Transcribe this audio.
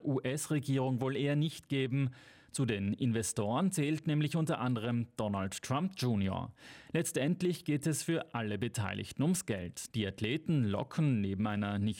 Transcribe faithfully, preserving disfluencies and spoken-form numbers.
U S-Regierung wohl eher nicht geben. Zu den Investoren zählt nämlich unter anderem Donald Trump Junior Letztendlich geht es für alle Beteiligten ums Geld. Die Athleten locken neben einer nicht